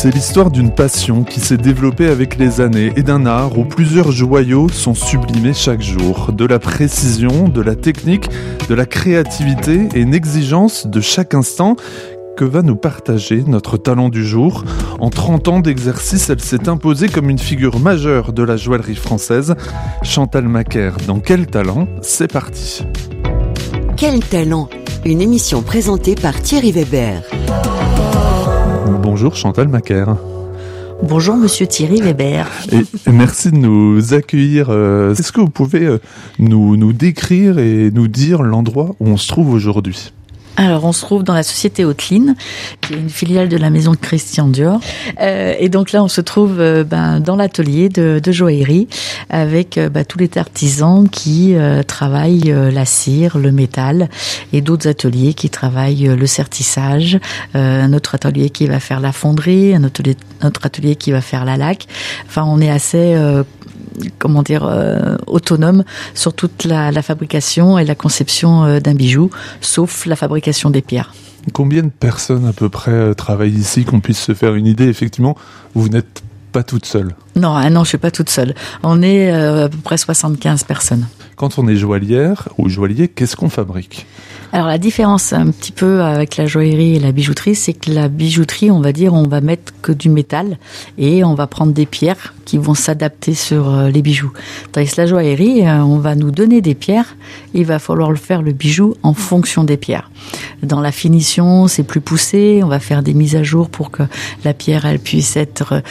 C'est l'histoire d'une passion qui s'est développée avec les années et d'un art où plusieurs joyaux sont sublimés chaque jour. De la précision, de la technique, de la créativité et une exigence de chaque instant que va nous partager notre talent du jour. En 30 ans d'exercice, elle s'est imposée comme une figure majeure de la joaillerie française. Chantal Macaire, dans Quel talent ? C'est parti. Quel talent ? Une émission présentée par Thierry Weber. Bonjour Chantal Macaire. Bonjour Monsieur Thierry Weber. Et merci de nous accueillir. Est-ce que vous pouvez nous décrire et nous dire l'endroit où on se trouve aujourd'hui ? Alors, on se trouve dans la société Haute-Line, qui est une filiale de la maison de Christian Dior. Et donc là, on se trouve dans l'atelier de joaillerie avec tous les artisans qui travaillent la cire, le métal, et d'autres ateliers qui travaillent le sertissage, un autre atelier qui va faire la fonderie, un autre atelier qui va faire la laque. Enfin, on est assez autonome sur toute la fabrication et la conception d'un bijou, sauf la fabrication des pierres. Combien de personnes à peu près travaillent ici, qu'on puisse se faire une idée? Effectivement, vous n'êtes pas toute seule. Non, je suis pas toute seule. On est à peu près 75 personnes. Quand on est joaillière ou joaillier, qu'est-ce qu'on fabrique? Alors la différence un petit peu avec la joaillerie et la bijouterie, c'est que la bijouterie, on va mettre que du métal et on va prendre des pierres qui vont s'adapter sur les bijoux. Tandis que la joaillerie, on va nous donner des pierres et il va falloir faire le bijou en fonction des pierres. Dans la finition, c'est plus poussé, on va faire des mises à jour pour que la pierre elle puisse être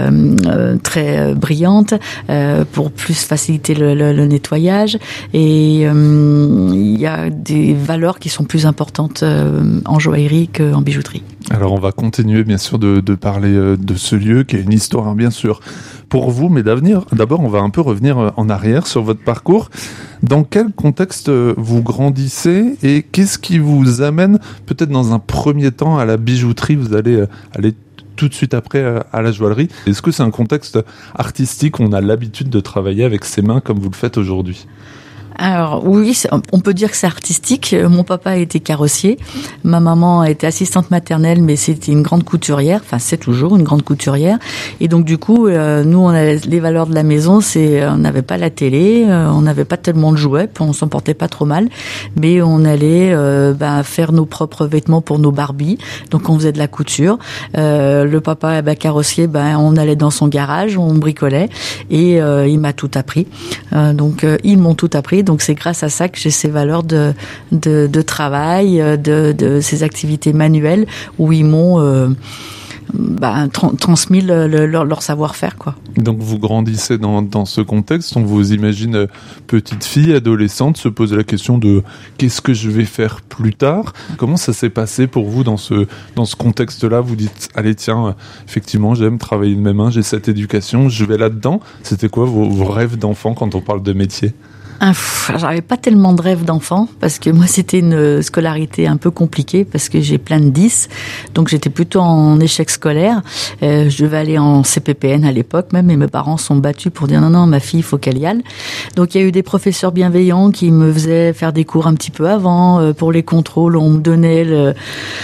très brillante, pour plus faciliter le nettoyage, et il y a des valeurs qui sont plus importantes en joaillerie qu'en bijouterie. Alors on va continuer bien sûr de parler de ce lieu qui a une histoire bien sûr pour vous, mais d'avenir. D'abord on va un peu revenir en arrière sur votre parcours. Dans quel contexte vous grandissez et qu'est-ce qui vous amène peut-être dans un premier temps à la bijouterie? Vous allez aller tout de suite après à la joaillerie. Est-ce que c'est un contexte artistique où on a l'habitude de travailler avec ses mains comme vous le faites aujourd'hui? Alors oui, on peut dire que c'est artistique. Mon papa était carrossier, ma maman était assistante maternelle, mais c'était une grande couturière. Enfin, c'est toujours une grande couturière. Et donc du coup, nous, on a les valeurs de la maison, c'est on n'avait pas la télé, on n'avait pas tellement de jouets, on s'en portait pas trop mal, mais on allait faire nos propres vêtements pour nos Barbies. Donc on faisait de la couture. Le papa carrossier, on allait dans son garage, on bricolait, et il m'a tout appris. Donc ils m'ont tout appris. Donc c'est grâce à ça que j'ai ces valeurs de travail, de ces activités manuelles où ils m'ont transmis leur savoir-faire, quoi. Donc vous grandissez dans ce contexte, on vous imagine petite fille, adolescente, se poser la question de qu'est-ce que je vais faire plus tard? Comment ça s'est passé pour vous dans ce contexte-là? Vous dites, allez tiens, effectivement j'aime travailler de mes mains, j'ai cette éducation, je vais là-dedans. C'était quoi vos rêves d'enfant quand on parle de métier? J'avais pas tellement de rêves d'enfant parce que moi c'était une scolarité un peu compliquée parce que j'ai plein de 10, donc j'étais plutôt en échec scolaire. Je devais aller en CPPN à l'époque même, et mes parents sont battus pour dire non, ma fille il faut qu'elle y aille. Donc il y a eu des professeurs bienveillants qui me faisaient faire des cours un petit peu avant pour les contrôles. On me donnait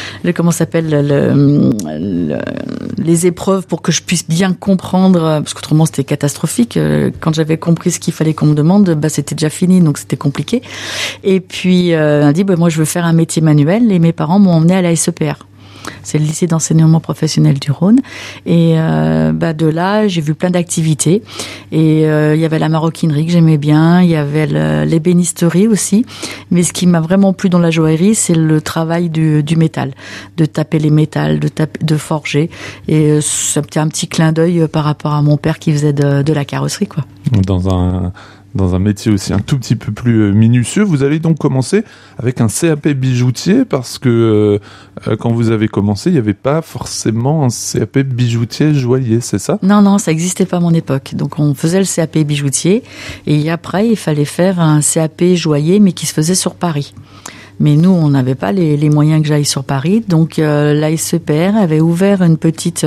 les épreuves pour que je puisse bien comprendre, parce qu'autrement c'était catastrophique. Quand j'avais compris ce qu'il fallait qu'on me demande, c'était déjà fini, donc c'était compliqué. Et puis on a dit moi je veux faire un métier manuel, et mes parents m'ont emmené à la SEPR. C'est le lycée d'enseignement professionnel du Rhône, et de là j'ai vu plein d'activités, et il y avait la maroquinerie que j'aimais bien, il y avait l'ébénisterie aussi, mais ce qui m'a vraiment plu dans la joaillerie, c'est le travail du métal, de taper les métals, de forger, et c'était un petit clin d'œil par rapport à mon père qui faisait de la carrosserie, quoi. Dans un métier aussi un tout petit peu plus minutieux. Vous allez donc commencer avec un CAP bijoutier parce que quand vous avez commencé, il n'y avait pas forcément un CAP bijoutier joaillier, c'est ça? Non, ça n'existait pas à mon époque. Donc on faisait le CAP bijoutier, et après il fallait faire un CAP joaillier, mais qui se faisait sur Paris. Mais nous, on n'avait pas les moyens que j'aille sur Paris. Donc la SEPR avait ouvert une petite...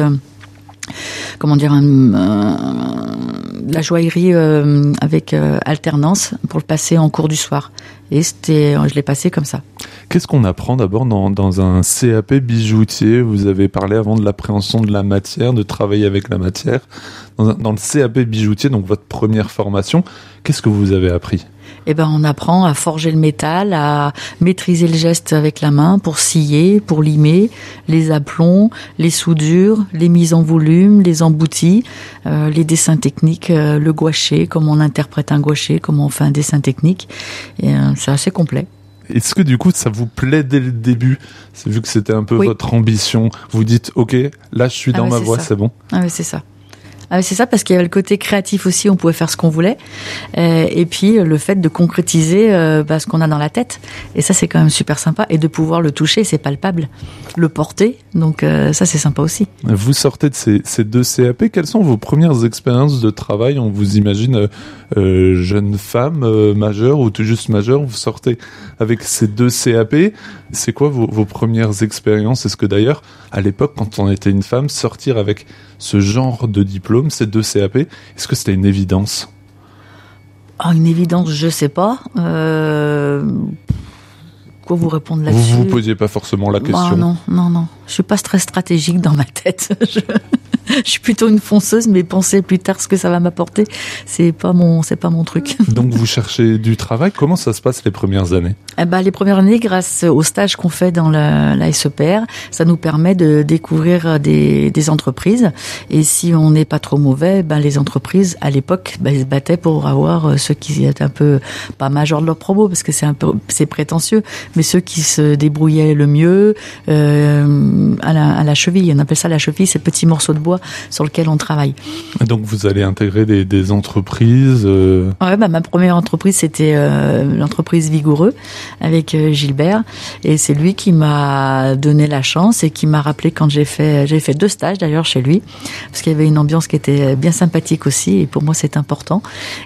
la joaillerie avec alternance pour le passer en cours du soir. Et je l'ai passé comme ça. Qu'est-ce qu'on apprend d'abord dans un CAP bijoutier? Vous avez parlé avant de l'appréhension de la matière, de travailler avec la matière. Dans le CAP bijoutier, donc votre première formation, qu'est-ce que vous avez appris? Eh ben, on apprend à forger le métal, à maîtriser le geste avec la main pour scier, pour limer, les aplombs, les soudures, les mises en volume, les emboutis, les dessins techniques, le gouaché, comment on interprète un gouaché, comment on fait un dessin technique. Et, c'est assez complet. Est-ce que du coup ça vous plaît dès le début? Vu que c'était un peu votre ambition, vous dites ok, là je suis dans ma voie, c'est bon? Ah oui, c'est ça. Ah, c'est ça, parce qu'il y avait le côté créatif aussi, on pouvait faire ce qu'on voulait. Et puis, le fait de concrétiser ce qu'on a dans la tête. Et ça, c'est quand même super sympa. Et de pouvoir le toucher, c'est palpable. Le porter, donc ça, c'est sympa aussi. Vous sortez de ces deux CAP. Quelles sont vos premières expériences de travail? On vous imagine jeune femme majeure ou tout juste majeure. Vous sortez avec ces deux CAP. C'est quoi vos premières expériences? Est-ce que d'ailleurs, à l'époque, quand on était une femme, sortir avec ce genre de diplôme, ces deux CAP, est-ce que c'était une évidence? Une évidence, je sais pas. Quoi vous répondre là-dessus? Vous posiez pas forcément la question. Non. Je suis pas très stratégique dans ma tête. Je suis plutôt une fonceuse, mais penser plus tard ce que ça va m'apporter, c'est pas mon truc. Donc vous cherchez du travail. Comment ça se passe les premières années? Les premières années, grâce au stage qu'on fait dans la SEPR, ça nous permet de découvrir des entreprises. Et si on n'est pas trop mauvais, les entreprises à l'époque, ils se battaient pour avoir ceux qui étaient un peu pas majors de leur promo, parce que c'est prétentieux, mais ceux qui se débrouillaient le mieux à la cheville. On appelle ça la cheville, ces petits morceaux de bois sur lequel on travaille. Donc vous allez intégrer des entreprises ma première entreprise, c'était l'entreprise Vigoureux avec Gilbert, et c'est lui qui m'a donné la chance et qui m'a rappelé quand j'ai fait 2 stages d'ailleurs chez lui, parce qu'il y avait une ambiance qui était bien sympathique aussi, et pour moi c'est important.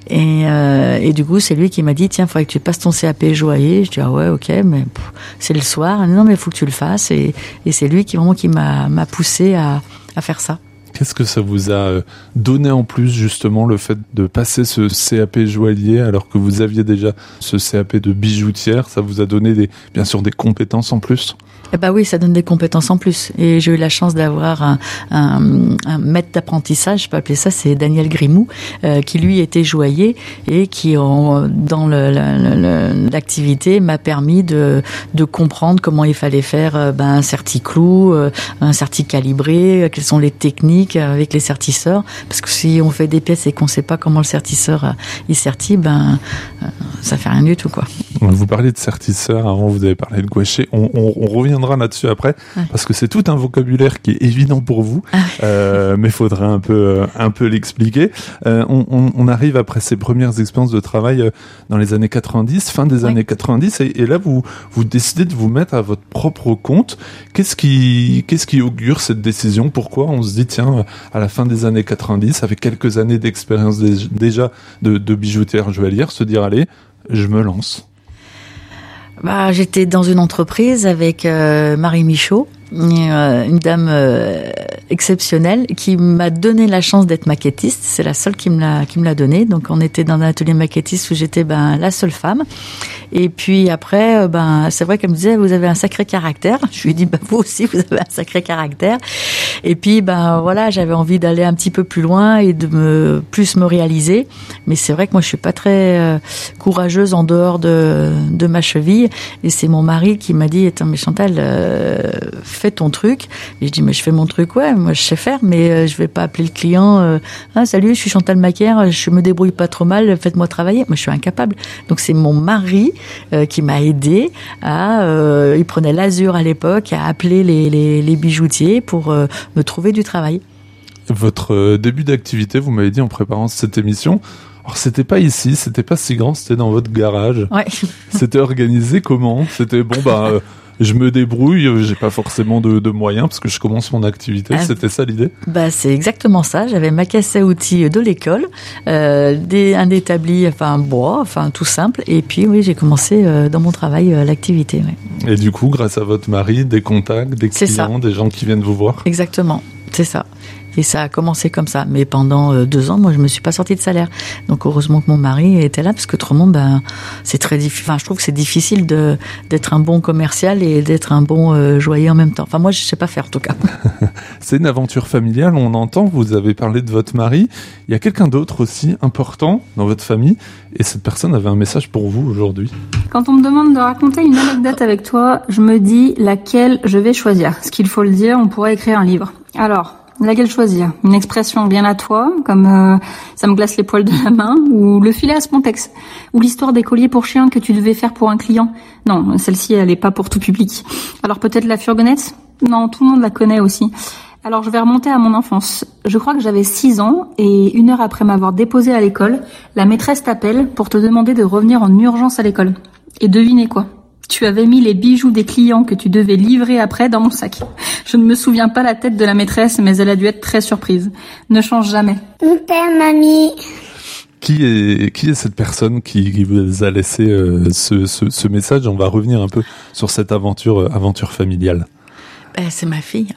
Et du coup c'est lui qui m'a dit tiens, il faudrait que tu passes ton CAP joaillier. Je dis ah ouais, ok, mais c'est le soir. Non, mais il faut que tu le fasses, et c'est lui qui m'a poussé à faire ça. Qu'est-ce que ça vous a donné en plus, justement, le fait de passer ce CAP joaillier alors que vous aviez déjà ce CAP de bijoutière? Ça vous a donné bien sûr des compétences en plus? Oui, ça donne des compétences en plus. Et j'ai eu la chance d'avoir un maître d'apprentissage, je peux appeler ça, c'est Daniel Grimou, qui lui était joaillier et qui, dans l'activité, m'a permis de comprendre comment il fallait faire un serti-clou, un serti calibré, quelles sont les techniques avec les sertisseurs. Parce que si on fait des pièces et qu'on ne sait pas comment le sertisseur il sertit, ça fait rien du tout, quoi. Vous parlez de sertisseur, avant vous avez parlé de gouaché. On reviendra là-dessus après, parce que c'est tout un vocabulaire qui est évident pour vous, mais il faudra un peu l'expliquer. On arrive après ces premières expériences de travail dans les années 90, fin des années 90, et là vous décidez de vous mettre à votre propre compte. Qu'est-ce qui augure cette décision? Pourquoi on se dit tiens, à la fin des années 90, avec quelques années d'expérience déjà de bijoutière joaillière, se dire allez, je me lance? J'étais dans une entreprise avec Marie Michaud, une dame exceptionnelle qui m'a donné la chance d'être maquettiste. C'est la seule qui me l'a donné. Donc on était dans un atelier maquettiste où j'étais la seule femme. Et puis après, c'est vrai qu'elle me disait vous avez un sacré caractère. Je lui ai dit vous aussi vous avez un sacré caractère. Et puis j'avais envie d'aller un petit peu plus loin et de plus me réaliser. Mais c'est vrai que moi je suis pas très courageuse en dehors de ma cheville. Et c'est mon mari qui m'a dit attends mais Chantal, fais ton truc. Et je dis mais je fais mon truc, ouais, moi je sais faire, mais je vais pas appeler le client salut, je suis Chantal Macaire, je me débrouille pas trop mal, faites-moi travailler. Moi je suis incapable. Donc c'est mon mari qui m'a aidé il prenait l'Azur à l'époque, à appeler les bijoutiers pour me trouver du travail. Votre début d'activité, vous m'avez dit en préparant cette émission, alors c'était pas ici, c'était pas si grand, c'était dans votre garage. Ouais. C'était organisé comment? C'était je me débrouille, j'ai pas forcément de moyens parce que je commence mon activité. C'était ça l'idée? C'est exactement ça. J'avais ma caisse à outils de l'école, un établi, bois, tout simple. Et puis oui, j'ai commencé dans mon travail l'activité. Ouais. Et du coup, grâce à votre mari, des contacts, des clients, des gens qui viennent vous voir. Exactement. C'est ça. Et ça a commencé comme ça. Mais pendant 2 ans, moi, je me suis pas sortie de salaire. Donc, heureusement que mon mari était là, parce que autrement, c'est très difficile. Enfin, je trouve que c'est difficile d'être un bon commercial et d'être un bon joaillier en même temps. Enfin, moi, je sais pas faire, en tout cas. C'est une aventure familiale, on entend. Vous avez parlé de votre mari. Il y a quelqu'un d'autre aussi important dans votre famille. Et cette personne avait un message pour vous aujourd'hui. Quand on me demande de raconter une anecdote avec toi, je me dis laquelle je vais choisir. Ce qu'il faut le dire, on pourrait écrire un livre. Alors, laquelle choisir? Une expression bien à toi, comme ça me glace les poils de la main, ou le filet à Spontex, ou l'histoire des colliers pour chiens que tu devais faire pour un client. Non, celle-ci, elle est pas pour tout public. Alors peut-être la furgonnette? Non, tout le monde la connaît aussi. Alors je vais remonter à mon enfance. Je crois que j'avais 6 ans, et 1 heure après m'avoir déposé à l'école, la maîtresse t'appelle pour te demander de revenir en urgence à l'école. Et devinez quoi? Tu avais mis les bijoux des clients que tu devais livrer après dans mon sac. Je ne me souviens pas la tête de la maîtresse, mais elle a dû être très surprise. Ne change jamais. Mon père, mamie. Qui est cette personne qui vous a laissé ce message? On va revenir un peu sur cette aventure familiale. C'est ma fille.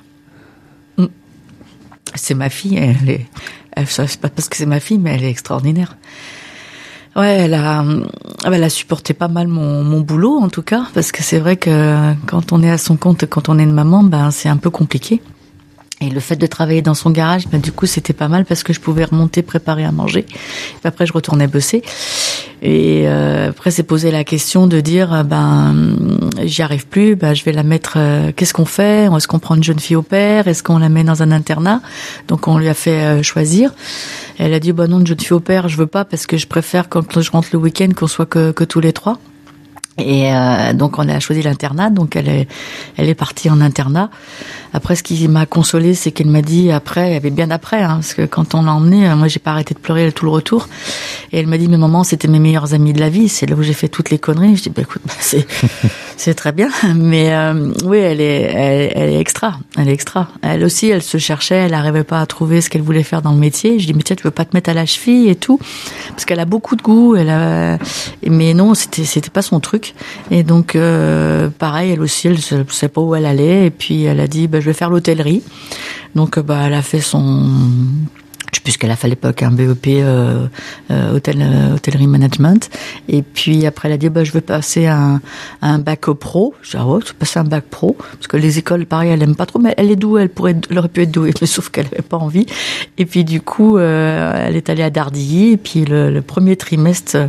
C'est ma fille. C'est pas parce que c'est ma fille, mais elle est extraordinaire. Ouais, elle a supporté pas mal mon boulot, en tout cas, parce que c'est vrai que quand on est à son compte, quand on est une maman, c'est un peu compliqué. Et le fait de travailler dans son garage, du coup, c'était pas mal parce que je pouvais remonter, préparer à manger. Et après, je retournais bosser. Et après, c'est posé la question de dire, j'y arrive plus, je vais la mettre. Qu'est-ce qu'on fait? Est-ce qu'on prend une jeune fille au père? Est-ce qu'on la met dans un internat? Donc, on lui a fait choisir. Elle a dit, non, une jeune fille au père, je veux pas parce que je préfère quand je rentre le week-end qu'on soit que tous les 3. Et donc on a choisi l'internat, donc elle est partie en internat. Après, ce qui m'a consolée, c'est qu'elle m'a dit après, il y avait bien après, parce que quand on l'a emmenée, moi j'ai pas arrêté de pleurer tout le retour. Et elle m'a dit, mais maman, c'était mes meilleurs amis de la vie, c'est là où j'ai fait toutes les conneries. Je dis, écoute, c'est très bien, mais oui, elle est extra, elle est extra. Elle aussi, elle se cherchait, elle n'arrivait pas à trouver ce qu'elle voulait faire dans le métier. Je dis, mais tiens, tu veux pas te mettre à la cheville et tout, parce qu'elle a beaucoup de goût, mais non, c'était pas son truc. Et donc, pareil, elle aussi, elle sait pas où elle allait. Et puis, elle a dit, je vais faire l'hôtellerie. Donc, elle a fait son... Je sais plus ce qu'elle a fait à l'époque, un BEP hôtellerie management. Et puis après, elle a dit, je veux passer un bac pro. Je dis, je vais passer un bac pro. Parce que les écoles, pareil, elle aime pas trop, mais elle est douée, elle aurait pu être douée, mais sauf qu'elle avait pas envie. Et puis du coup, elle est allée à Dardilly. Et puis le premier trimestre,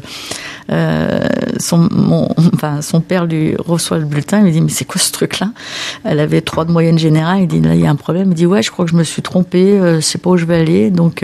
son père lui reçoit le bulletin. Il lui dit, mais c'est quoi ce truc-là? Elle avait 3 de moyenne générale. Il dit, là, il y a un problème. Il dit, ouais, je crois que je me suis trompée. Je sais pas où je vais aller. Donc,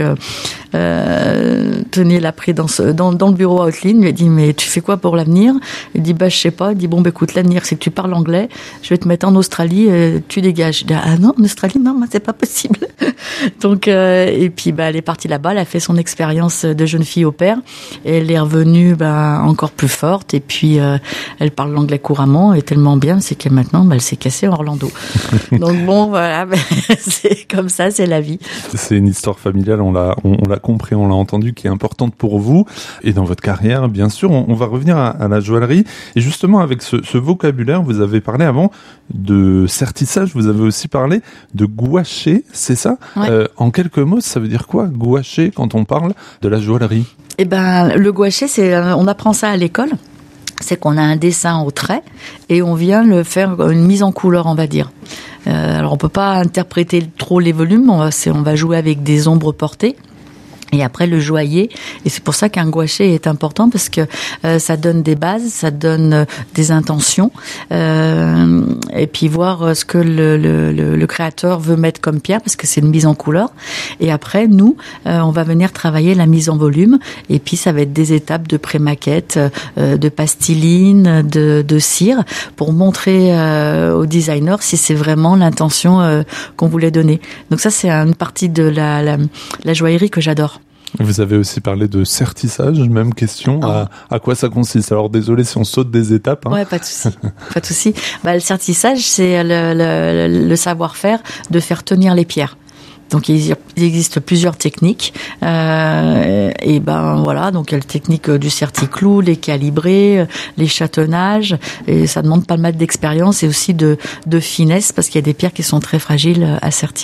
Tony l'a pris dans le bureau à Outline. Il lui a dit, mais tu fais quoi pour l'avenir? Il dit, je sais pas. Il dit, écoute, l'avenir, c'est que tu parles anglais. Je vais te mettre en Australie, tu dégages. Je dis, ah non, en Australie, non, c'est pas possible. Donc, et puis, elle est partie là-bas. Elle a fait son expérience de jeune fille au père. Et elle est revenue, encore plus forte. Et puis, elle parle l'anglais couramment et tellement bien, c'est que maintenant, elle s'est cassée en Orlando. Donc voilà, c'est comme ça, c'est la vie. C'est une histoire familiale, on l'a compris, on l'a entendu, qui est importante pour vous et dans votre carrière, bien sûr. On va revenir à la joaillerie. Et justement, avec ce vocabulaire, vous avez parlé avant de sertissage, vous avez aussi parlé de gouacher, c'est ça? Ouais. En quelques mots, ça veut dire quoi, gouacher, quand on parle de la joaillerie? Le gouacher, on apprend ça à l'école. C'est qu'on a un dessin au trait et on vient le faire une mise en couleur, on va dire. Alors on peut pas interpréter trop les volumes, on va jouer avec des ombres portées. Et après le joaillier, et c'est pour ça qu'un gouacher est important parce que ça donne des bases, ça donne des intentions, et puis voir ce que le créateur veut mettre comme pierre parce que c'est une mise en couleur. Et après nous, on va venir travailler la mise en volume, et puis ça va être des étapes de pré-maquette, de pastiline, de cire, pour montrer au designer si c'est vraiment l'intention qu'on voulait donner. Donc ça c'est une partie de la joaillerie que j'adore. Vous avez aussi parlé de sertissage, même question. À quoi ça consiste? Alors désolé si on saute des étapes. Ouais, pas de souci. Pas de souci. Le sertissage, c'est le savoir-faire de faire tenir les pierres. Donc il existe plusieurs techniques, et voilà, donc il y a la technique du serticlou, les calibrés, les châtonnages, et ça demande pas mal d'expérience et aussi de finesse parce qu'il y a des pierres qui sont très fragiles à sertir.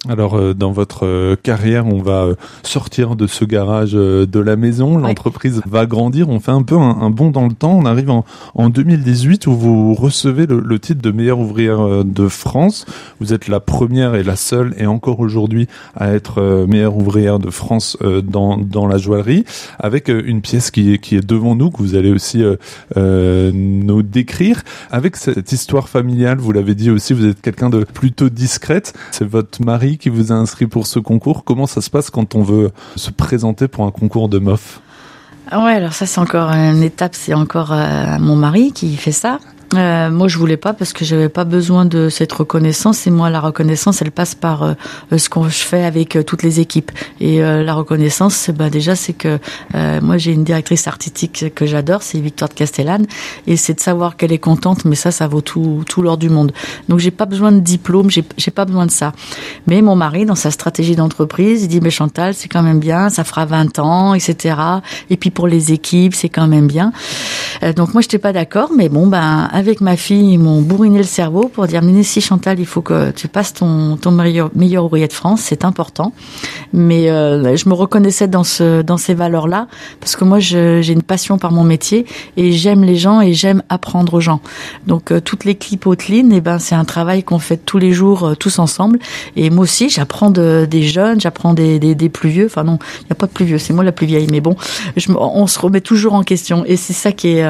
Alors, dans votre carrière, on va sortir de ce garage de la maison. L'entreprise va grandir. On fait un peu un bond dans le temps. On arrive en 2018 où vous recevez le titre de meilleure ouvrière de France. Vous êtes la première et la seule, et encore aujourd'hui, à être meilleure ouvrière de France dans la joaillerie, avec une pièce qui est devant nous, que vous allez aussi nous décrire. Avec cette histoire familiale, vous l'avez dit aussi, vous êtes quelqu'un de plutôt discrète. C'est votre mari qui vous a inscrit pour ce concours. Comment ça se passe quand on veut se présenter pour un concours de MOF ? Ouais, alors ça c'est encore une étape, c'est encore mon mari qui fait ça. Moi, je voulais pas parce que j'avais pas besoin de cette reconnaissance. Et moi, la reconnaissance, elle passe par ce qu'on fait avec toutes les équipes. Et la reconnaissance, déjà, c'est que moi, j'ai une directrice artistique que j'adore, c'est Victoire de Castellane, et c'est de savoir qu'elle est contente. Mais ça vaut tout l'or du monde. Donc, j'ai pas besoin de diplôme, j'ai pas besoin de ça. Mais mon mari, dans sa stratégie d'entreprise, il dit, mais Chantal, c'est quand même bien, ça fera 20 ans, etc. Et puis pour les équipes, c'est quand même bien. Donc moi, j'étais pas d'accord, mais bon, avec ma fille, ils m'ont bourriné le cerveau pour dire, mais si Chantal, il faut que tu passes ton meilleur ouvrier de France, c'est important. Mais je me reconnaissais dans ces valeurs-là, parce que moi, j'ai une passion par mon métier, et j'aime les gens et j'aime apprendre aux gens. Donc toute l'équipe Haute-Line, c'est un travail qu'on fait tous les jours, tous ensemble. Et moi aussi, j'apprends des jeunes, j'apprends des plus vieux. Enfin non, il n'y a pas de plus vieux, c'est moi la plus vieille. Mais bon, on se remet toujours en question, et c'est ça qui est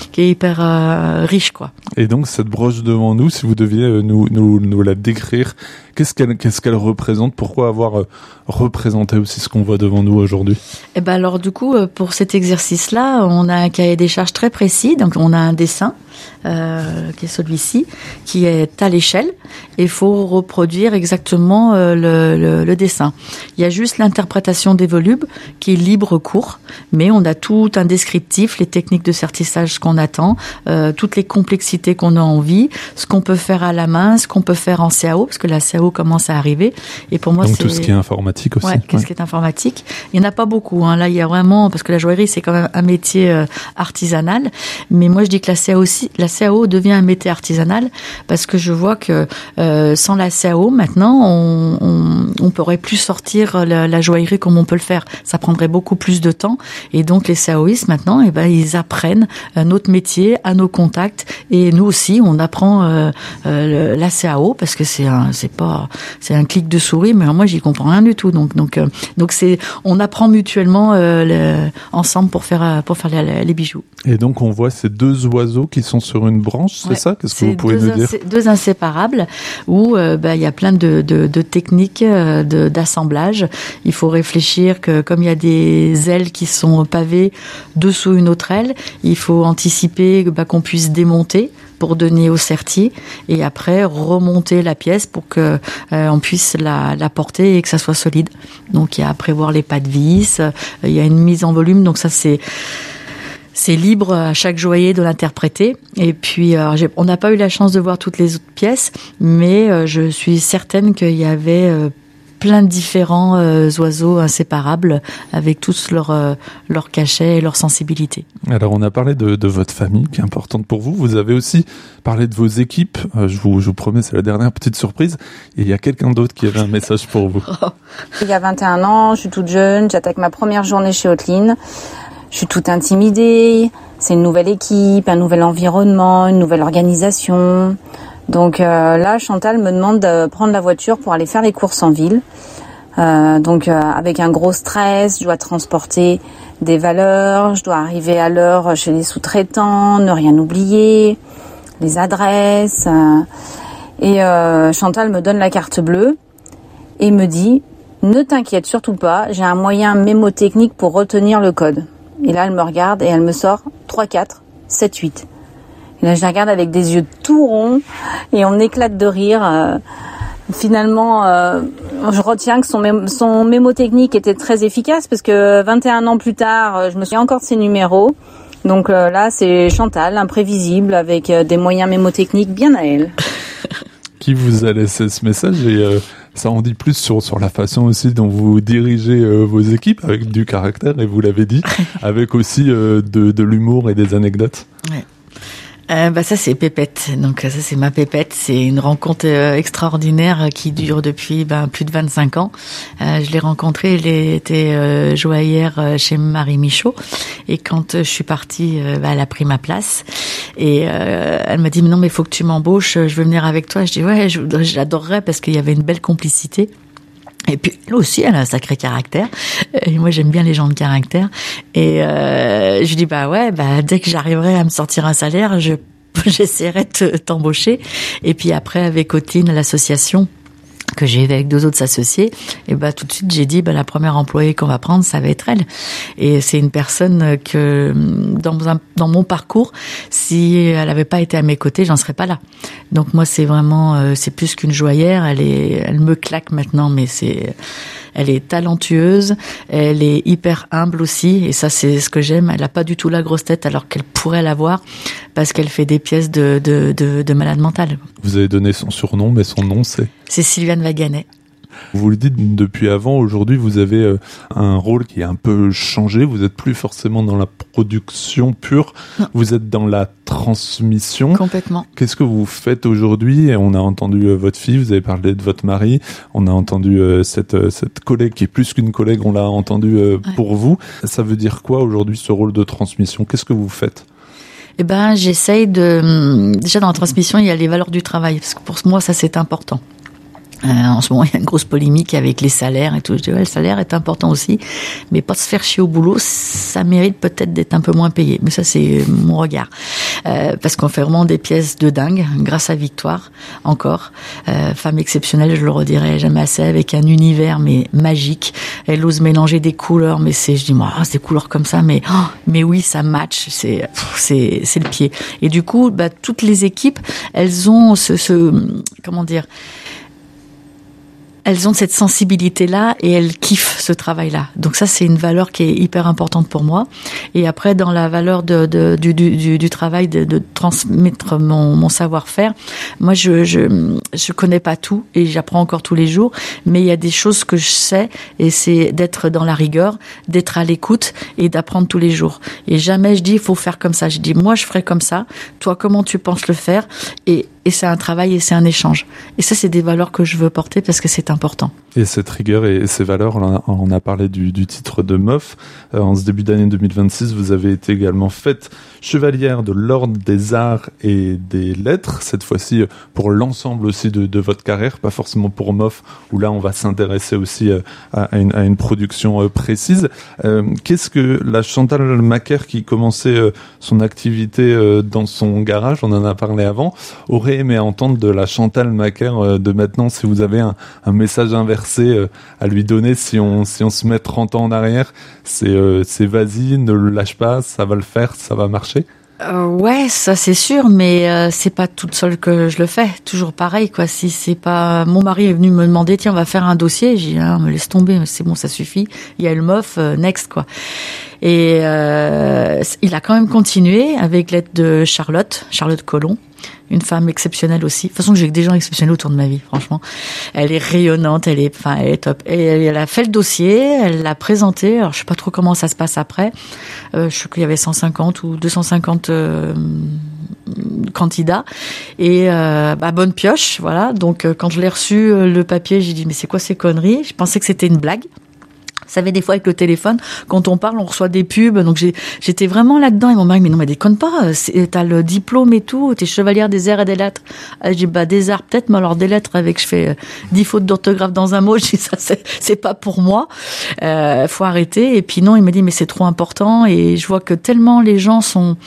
hyper riche, quoi. Et donc cette broche devant nous, si vous deviez nous la décrire, qu'est-ce qu'elle représente ? Pourquoi avoir représenté aussi ce qu'on voit devant nous aujourd'hui ? Alors du coup, pour cet exercice-là, on a un cahier des charges très précis. Donc on a un dessin qui est celui-ci, qui est à l'échelle, et il faut reproduire exactement le dessin. Il y a juste l'interprétation des volumes qui est libre cours, mais on a tout un descriptif, les techniques de sertissage qu'on attend, toutes les complexités qu'on a envie, ce qu'on peut faire à la main, ce qu'on peut faire en CAO, parce que la CAO commence à arriver. Et pour moi, donc tout ce qui est informatique aussi. Ouais, qu'est-ce qui est informatique ? Il n'y en a pas beaucoup. Là, il y a vraiment, parce que la joaillerie, c'est quand même un métier artisanal. Mais moi, je dis que la CAO devient un métier artisanal, parce que je vois que sans la CAO, maintenant, on pourrait plus sortir la joaillerie comme on peut le faire. Ça prendrait beaucoup plus de temps. Et donc, les CAOistes, maintenant, ils apprennent notre métier à nos contacts. Et nous aussi, on apprend la CAO, parce que c'est un clic de souris, mais moi, j'y comprends rien du tout. Donc on apprend mutuellement ensemble pour faire les bijoux. Et donc, on voit ces deux oiseaux qui sont sur une branche, c'est ça ? Qu'est-ce que vous pouvez nous dire ? Deux inséparables où il y a plein de techniques d'assemblage. Il faut réfléchir que comme il y a des ailes qui sont pavées dessous une autre aile, il faut anticiper qu'on puisse démonter pour donner au sertier, et après remonter la pièce pour que on puisse la porter et que ça soit solide. Donc il y a à prévoir les pas de vis, il y a une mise en volume, donc ça c'est libre à chaque joaillier de l'interpréter. Et puis, on n'a pas eu la chance de voir toutes les autres pièces, mais je suis certaine qu'il y avait plein de différents oiseaux inséparables avec tous leurs cachets et leur sensibilité. Alors, on a parlé de votre famille qui est importante pour vous. Vous avez aussi parlé de vos équipes. Je vous promets, c'est la dernière petite surprise. Et il y a quelqu'un d'autre qui avait un message pour vous. Il y a 21 ans, je suis toute jeune, j'attaque ma première journée chez Haute-Line. Je suis toute intimidée, c'est une nouvelle équipe, un nouvel environnement, une nouvelle organisation. Donc là, Chantal me demande de prendre la voiture pour aller faire les courses en ville. Avec un gros stress, je dois transporter des valeurs, je dois arriver à l'heure chez les sous-traitants, ne rien oublier, les adresses. Chantal me donne la carte bleue et me dit « Ne t'inquiète surtout pas, j'ai un moyen mémotechnique pour retenir le code. » Et là, elle me regarde et elle me sort 3, 4, 7, 8. Et là, je la regarde avec des yeux tout ronds et on éclate de rire. Finalement, je retiens que son mémotechnique était très efficace parce que 21 ans plus tard, je me souviens encore de ses numéros. Donc là, c'est Chantal, imprévisible, avec des moyens mémotechniques bien à elle. Qui vous a laissé ce message et ça en dit plus sur la façon aussi dont vous dirigez vos équipes, avec du caractère, et vous l'avez dit, avec aussi de l'humour et des anecdotes. Ouais. Ça c'est Pépette, donc ça c'est ma Pépette, c'est une rencontre extraordinaire qui dure depuis plus de 25 ans. Je l'ai rencontrée, elle était joaillière chez Marie Michaud, et quand je suis partie, elle a pris ma place, et elle m'a dit mais non mais faut que tu m'embauches, je veux venir avec toi. Je dis ouais, j'adorerais, parce qu'il y avait une belle complicité. Et puis, elle aussi, elle a un sacré caractère. Et moi, j'aime bien les gens de caractère. Et je lui dis, dès que j'arriverai à me sortir un salaire, j'essaierai de t'embaucher. Et puis après, avec Otine, l'association que j'ai avec 2 autres associés, et tout de suite j'ai dit la première employée qu'on va prendre, ça va être elle. Et c'est une personne que dans mon parcours, si elle avait pas été à mes côtés, j'en serais pas là. Donc moi c'est vraiment c'est plus qu'une joaillère, elle me claque maintenant, mais elle est talentueuse, elle est hyper humble aussi, et ça c'est ce que j'aime. Elle a pas du tout la grosse tête alors qu'elle pourrait l'avoir, parce qu'elle fait des pièces de malade mental. Vous avez donné son surnom, mais son nom c'est Sylviane Vaganet. Vous le dites depuis avant, aujourd'hui vous avez un rôle qui est un peu changé, vous êtes plus forcément dans la production pure, non. Vous êtes dans la transmission. Complètement. Qu'est-ce que vous faites aujourd'hui? On a entendu votre fille, vous avez parlé de votre mari, on a entendu cette collègue qui est plus qu'une collègue, on l'a entendu pour vous. Ça veut dire quoi aujourd'hui ce rôle de transmission? Qu'est-ce que vous faites? J'essaye déjà dans la transmission, il y a les valeurs du travail, parce que pour moi ça c'est important. En ce moment, il y a une grosse polémique avec les salaires et tout. Je dis, le salaire est important aussi, mais pas se faire chier au boulot, ça mérite peut-être d'être un peu moins payé. Mais ça, c'est mon regard. Parce qu'on fait vraiment des pièces de dingue, grâce à Victoire, encore. Femme exceptionnelle, je le redirai jamais assez, avec un univers, mais magique. Elle ose mélanger des couleurs, mais je dis, moi, c'est des couleurs comme ça, mais oui, ça match, c'est le pied. Et du coup, toutes les équipes, elles ont elles ont cette sensibilité-là et elles kiffent ce travail-là. Donc ça, c'est une valeur qui est hyper importante pour moi. Et après, dans la valeur du travail, de transmettre mon savoir-faire, moi, je connais pas tout et j'apprends encore tous les jours, mais il y a des choses que je sais, et c'est d'être dans la rigueur, d'être à l'écoute et d'apprendre tous les jours. Et jamais je dis, il faut faire comme ça. Je dis, moi, je ferai comme ça. Toi, comment tu penses le faire? Et c'est un travail et c'est un échange. Et ça, c'est des valeurs que je veux porter parce que c'est important. Et cette rigueur et ces valeurs, on a parlé du titre de MOF. En ce début d'année 2026, vous avez été également faite chevalière de l'Ordre des Arts et des Lettres, cette fois-ci pour l'ensemble aussi de votre carrière, pas forcément pour MOF, où là on va s'intéresser aussi à une production précise. Qu'est-ce que la Chantal Macaire, qui commençait son activité dans son garage, on en a parlé avant, aurait aimé entendre de la Chantal Macaire de maintenant, si vous avez un message inversé à lui donner, si on se met 30 ans en arrière, c'est vas-y, ne le lâche pas, ça va le faire, ça va marcher? Ouais, ça c'est sûr, mais c'est pas toute seule que je le fais. Toujours pareil, quoi. Si c'est pas, mon mari est venu me demander, tiens, on va faire un dossier. J'ai dit, me laisse tomber, c'est bon, ça suffit. Il y a le MOF, next, quoi. Et il a quand même continué avec l'aide de Charlotte Collomb, une femme exceptionnelle aussi. De toute façon, j'ai des gens exceptionnels autour de ma vie, franchement. Elle est rayonnante, elle est top. Et elle a fait le dossier, elle l'a présenté. Alors, je sais pas trop comment ça se passe après. Je sais qu'il y avait 150 ou 250 candidats. Et bonne pioche, voilà. Donc, quand je l'ai reçu, le papier, j'ai dit, mais c'est quoi ces conneries? Je pensais que c'était une blague. Vous savez, des fois, avec le téléphone, quand on parle, on reçoit des pubs. Donc, j'étais vraiment là-dedans. Et mon mari, mais non, mais déconne pas. T'as le diplôme et tout. T'es chevalière des arts et des lettres. Je dis, des arts, peut-être, mais alors des lettres avec, je fais 10 fautes d'orthographe dans un mot. Je dis, ça, c'est pas pour moi. Faut arrêter. Et puis, non, il m'a dit, mais c'est trop important. Et je vois que tellement les gens sont,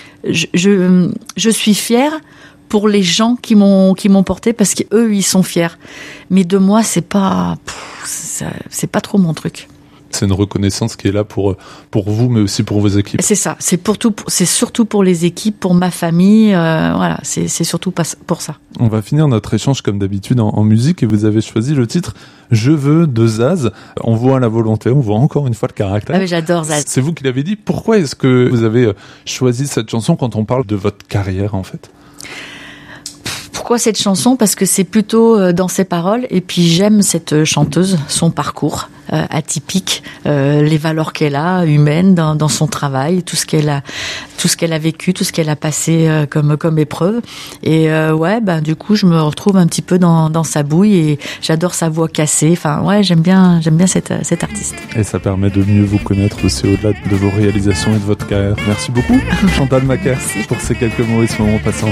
je suis fière pour les gens qui m'ont porté, parce qu'eux, ils sont fiers. Mais de moi, c'est pas trop mon truc. C'est une reconnaissance qui est là pour vous, mais aussi pour vos équipes. C'est ça. C'est surtout pour les équipes, pour ma famille. Voilà. C'est surtout pour ça. On va finir notre échange comme d'habitude en musique, et vous avez choisi le titre Je veux de Zaz. On voit la volonté, on voit encore une fois le caractère. Ah, mais j'adore Zaz. C'est vous qui l'avez dit. Pourquoi est-ce que vous avez choisi cette chanson quand on parle de votre carrière, en fait? Pourquoi cette chanson ? Parce que c'est plutôt dans ses paroles, et puis j'aime cette chanteuse, son parcours atypique, les valeurs qu'elle a, humaines, dans son travail, tout ce qu'elle a vécu, tout ce qu'elle a passé comme épreuve. Et du coup, je me retrouve un petit peu dans sa bouille, et j'adore sa voix cassée. Enfin, j'aime bien cet artiste. Et ça permet de mieux vous connaître aussi au-delà de vos réalisations et de votre carrière. Merci beaucoup, Chantal Macaire, pour ces quelques mots et ce moment passé ensemble.